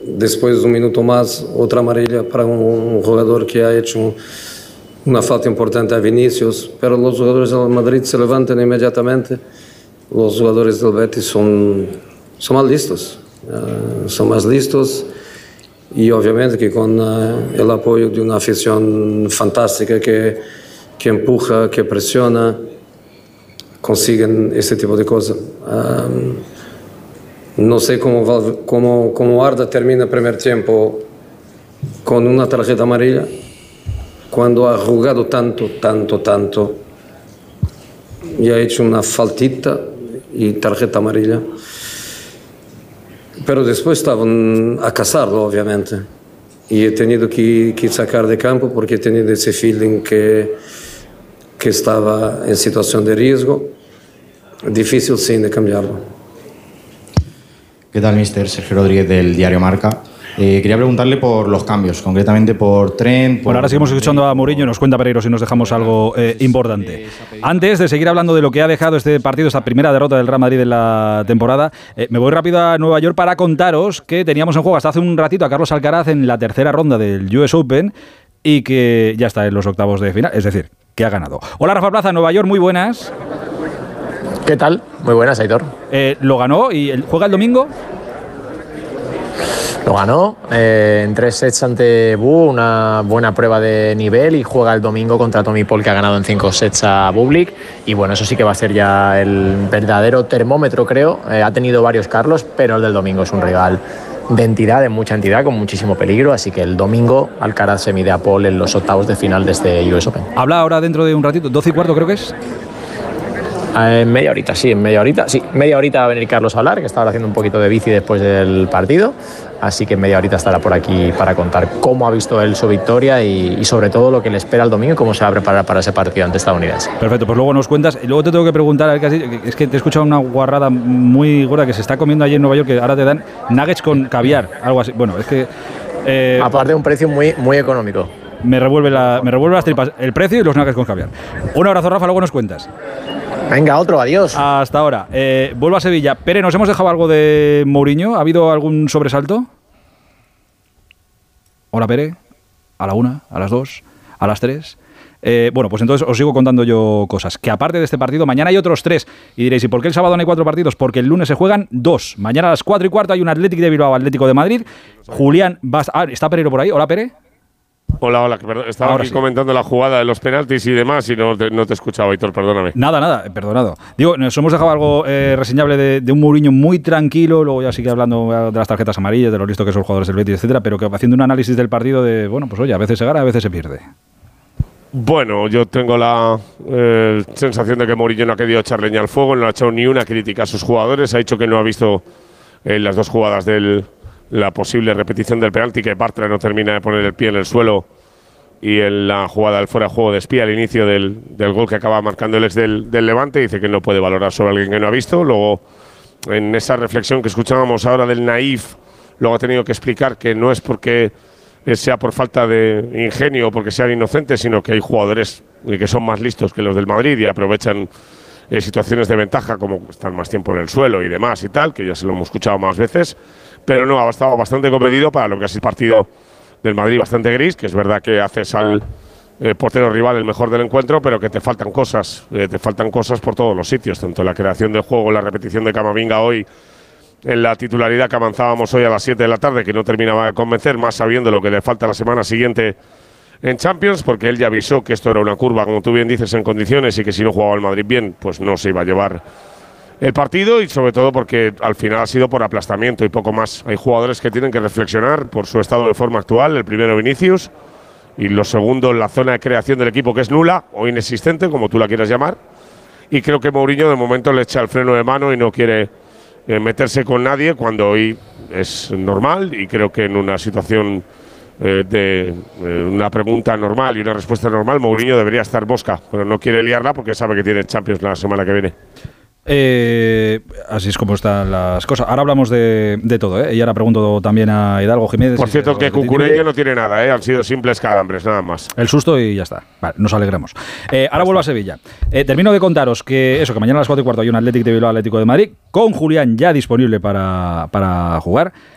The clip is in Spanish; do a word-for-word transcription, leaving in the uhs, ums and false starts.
después de un minuto más, otra amarilla para un, un jugador que ha hecho una falta importante a Vinicius, pero los jugadores del Madrid se levantan inmediatamente. Los jugadores del Betis son, son más listos, uh, son más listos y obviamente que con uh, el apoyo de una afición fantástica que, que empuja, que presiona, consiguen este tipo de cosas. Um, no sé cómo, cómo, cómo Arda termina el primer tiempo con una tarjeta amarilla, cuando ha jugado tanto, tanto, tanto, y ha hecho una faltita y tarjeta amarilla. Pero después estaban a cazarlo, obviamente, y he tenido que, que sacar de campo porque he tenido ese feeling que, que estaba en situación de riesgo. Difícil, sí, de cambiarlo. ¿Qué tal, mister? Sergio Rodríguez, del diario Marca. Eh, quería preguntarle por los cambios, concretamente por Trent. Por... Bueno, ahora seguimos escuchando a Mourinho, nos cuenta Pereiro si nos dejamos algo eh, importante. Antes de seguir hablando de lo que ha dejado este partido, esta primera derrota del Real Madrid en la temporada, eh, me voy rápido a Nueva York para contaros que teníamos en juego hasta hace un ratito a Carlos Alcaraz en la tercera ronda del U S Open y que ya está en los octavos de final, es decir, que ha ganado. Hola, Rafa Plaza, Nueva York, muy buenas. ¿Qué tal? Muy buenas, Aitor. Eh, lo ganó y el, juega el domingo. Lo ganó eh, en tres sets ante Bu, una buena prueba de nivel, y juega el domingo contra Tommy Paul, que ha ganado en cinco sets a Bublik. Y bueno, eso sí que va a ser ya el verdadero termómetro, creo. Eh, ha tenido varios Carlos, pero el del domingo es un rival de entidad, de mucha entidad, con muchísimo peligro. Así que el domingo Alcaraz se mide a Paul en los octavos de final de este U S Open. Habla ahora dentro de un ratito, doce y cuarto creo que es. En media horita, sí, en media horita. Sí, media horita va a venir Carlos a hablar, que estaba haciendo un poquito de bici después del partido. Así que en media horita estará por aquí para contar cómo ha visto él su victoria y, y sobre todo lo que le espera el domingo y cómo se va a preparar para ese partido ante estadounidense. Perfecto, pues luego nos cuentas. Y luego te tengo que preguntar, a ver, es que te he escuchado una guarrada muy gorda que se está comiendo allí en Nueva York, que ahora te dan nuggets con caviar, algo así. Bueno, es que... Eh, Aparte de un precio muy, muy económico. Me revuelve, la, me revuelve las tripas, el precio y los nuggets con caviar. Un abrazo, Rafa, luego nos cuentas. Venga, otro, adiós. Hasta ahora. Eh, vuelvo a Sevilla. Pere, ¿nos hemos dejado algo de Mourinho? ¿Ha habido algún sobresalto? Hola, Pere. A la una, a las dos, a las tres. Eh, bueno, pues entonces os sigo contando yo cosas. Que aparte de este partido, mañana hay otros tres. Y diréis, ¿y por qué el sábado no hay cuatro partidos? Porque el lunes se juegan dos. Mañana a las cuatro y cuarto hay un Athletic de Bilbao, Atlético de Madrid. Julián, vas... Ah, ¿está Pereiro por ahí? Hola, Pere. Hola, hola, perdón, estaba Ahora aquí sí. comentando la jugada de los penaltis y demás y no te, no te escuchaba, Aitor, perdóname. Nada, nada, perdonado. Digo, nos hemos dejado algo eh, reseñable de, de un Mourinho muy tranquilo, luego ya sigue hablando de las tarjetas amarillas, de lo listo que son los jugadores del Betis, etcétera, pero que haciendo un análisis del partido de, bueno, pues oye, a veces se gana, a veces se pierde. Bueno, yo tengo la eh, sensación de que Mourinho no ha querido echar leña al fuego, no ha echado ni una crítica a sus jugadores, ha dicho que no ha visto eh, las dos jugadas del... la posible repetición del penalti, que Bartra no termina de poner el pie en el suelo, y en la jugada del fuera de juego de Espía al inicio del, del gol que acaba marcando el ex del, del Levante, dice que no puede valorar sobre alguien que no ha visto. Luego, en esa reflexión que escuchábamos ahora del naif, luego ha tenido que explicar que no es porque sea por falta de ingenio o porque sean inocentes, sino que hay jugadores que son más listos que los del Madrid y aprovechan eh, situaciones de ventaja, como están más tiempo en el suelo y demás y tal, que ya se lo hemos escuchado más veces. Pero no, ha estado bastante comedido para lo que ha sido el partido del Madrid, bastante gris, que es verdad que haces al eh, portero rival el mejor del encuentro, pero que te faltan cosas, eh, te faltan cosas por todos los sitios, tanto en la creación del juego, la repetición de Camavinga hoy, en la titularidad que avanzábamos hoy a las siete de la tarde, que no terminaba de convencer, más sabiendo lo que le falta la semana siguiente en Champions, porque él ya avisó que esto era una curva, como tú bien dices, en condiciones, y que si no jugaba el Madrid bien, pues no se iba a llevar el partido, y sobre todo porque al final ha sido por aplastamiento y poco más. Hay jugadores que tienen que reflexionar por su estado de forma actual, el primero Vinicius, y lo segundo la zona de creación del equipo, que es nula o inexistente, como tú la quieras llamar, y creo que Mourinho de momento le echa el freno de mano y no quiere eh, meterse con nadie cuando hoy es normal, y creo que en una situación eh, de eh, una pregunta normal y una respuesta normal, Mourinho debería estar mosca, pero no quiere liarla porque sabe que tiene Champions la semana que viene. Eh, así es como están las cosas. Ahora hablamos de, de todo, ¿eh? Y ahora pregunto también a Hidalgo Jiménez. Por cierto, que Cucurella no tiene nada, ¿eh? Han sido simples calambres, nada más. El susto y ya está. Vale, nos alegramos. Eh, ahora vuelvo a Sevilla. Eh, termino de contaros que eso, que mañana a las cuatro y cuarto hay un Athletic de Bilbao, Atlético de Madrid, con Julián ya disponible para, para jugar.